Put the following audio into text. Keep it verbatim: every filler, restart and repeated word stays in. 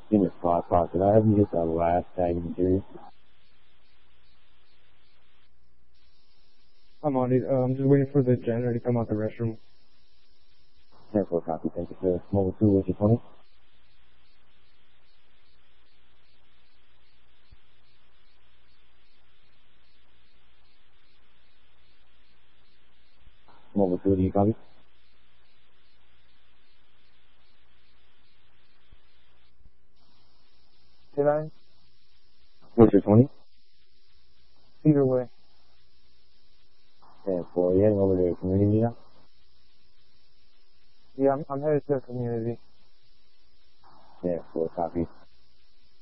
Unit five five, could I have you get the last tag material? I'm on it. Uh, I'm just waiting for the janitor to come out the restroom. ten four copy, thank you, sir. Mobile two, what's your twenty? Mobile two, do you copy? Did I? What's your twenty? Either way. ten four, you're heading over to the community now? Yeah, I'm, I'm headed to the community. ten four, copy.